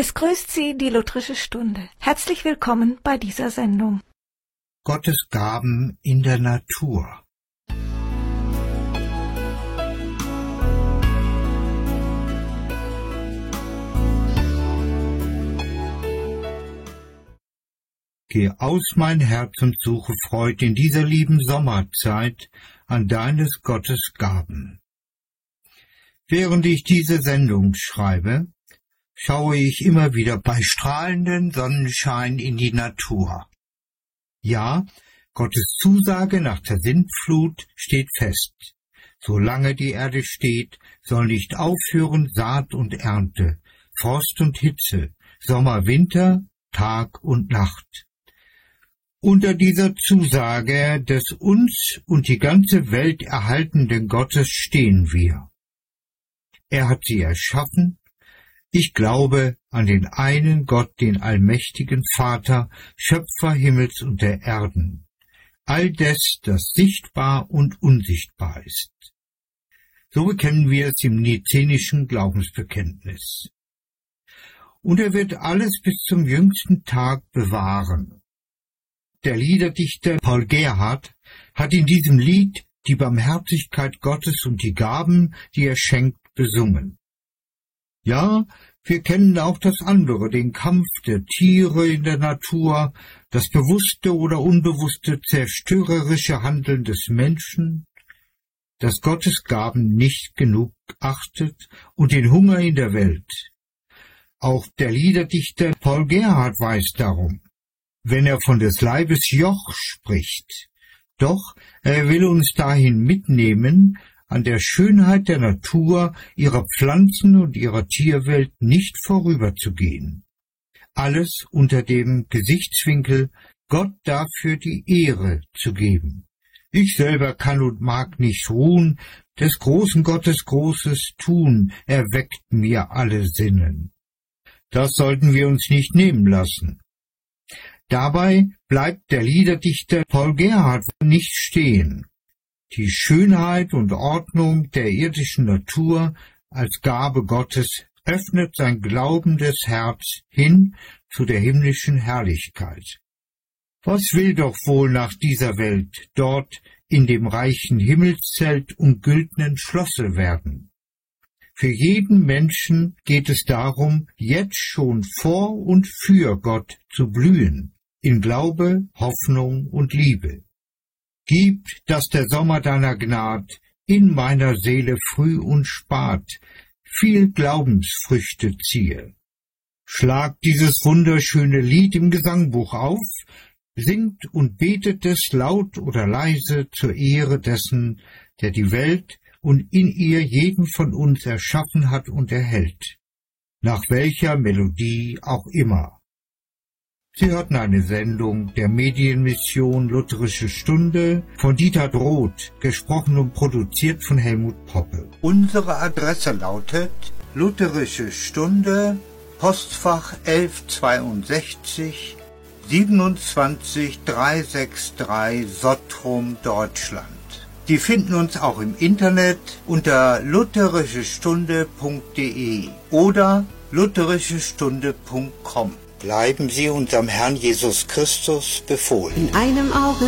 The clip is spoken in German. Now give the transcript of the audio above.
Es grüßt Sie die Lutherische Stunde. Herzlich willkommen bei dieser Sendung. Gottes Gaben in der Natur. Geh aus mein Herz und suche Freud in dieser lieben Sommerzeit an deines Gottes Gaben. Während ich diese Sendung schreibe, schaue ich immer wieder bei strahlendem Sonnenschein in die Natur. Ja, Gottes Zusage nach der Sintflut steht fest. Solange die Erde steht, soll nicht aufhören Saat und Ernte, Frost und Hitze, Sommer, Winter, Tag und Nacht. Unter dieser Zusage des uns und die ganze Welt erhaltenden Gottes stehen wir. Er hat sie erschaffen. Ich glaube an den einen Gott, den allmächtigen Vater, Schöpfer Himmels und der Erden, all des, das sichtbar und unsichtbar ist. So bekennen wir es im nizenischen Glaubensbekenntnis. Und er wird alles bis zum jüngsten Tag bewahren. Der Liederdichter Paul Gerhardt hat in diesem Lied die Barmherzigkeit Gottes und die Gaben, die er schenkt, besungen. Ja, wir kennen auch das andere, den Kampf der Tiere in der Natur, das bewusste oder unbewusste zerstörerische Handeln des Menschen, das Gottes Gaben nicht genug achtet und den Hunger in der Welt. Auch der Liederdichter Paul Gerhardt weiß darum, wenn er von des Leibes Joch spricht. Doch er will uns dahin mitnehmen, an der Schönheit der Natur, ihrer Pflanzen und ihrer Tierwelt nicht vorüberzugehen. Alles unter dem Gesichtswinkel, Gott dafür die Ehre zu geben. Ich selber kann und mag nicht ruhen, des großen Gottes großes Tun erweckt mir alle Sinnen. Das sollten wir uns nicht nehmen lassen. Dabei bleibt der Liederdichter Paul Gerhardt nicht stehen. Die Schönheit und Ordnung der irdischen Natur als Gabe Gottes öffnet sein glaubendes Herz hin zu der himmlischen Herrlichkeit. Was will doch wohl nach dieser Welt dort in dem reichen Himmelszelt und güldenen Schlosse werden? Für jeden Menschen geht es darum, jetzt schon vor und für Gott zu blühen, in Glaube, Hoffnung und Liebe. Gib, dass der Sommer deiner Gnad in meiner Seele früh und spat viel Glaubensfrüchte ziehe. Schlagt dieses wunderschöne Lied im Gesangbuch auf, singt und betet es laut oder leise zur Ehre dessen, der die Welt und in ihr jeden von uns erschaffen hat und erhält, nach welcher Melodie auch immer. Sie hörten eine Sendung der Medienmission Lutherische Stunde von Dieter Droth, gesprochen und produziert von Helmut Poppe. Unsere Adresse lautet Lutherische Stunde, Postfach 1162, 27363 Sottrum, Deutschland. Sie finden uns auch im Internet unter lutherischestunde.de oder lutherischestunde.com. Bleiben Sie unserem Herrn Jesus Christus befohlen. In einem Auge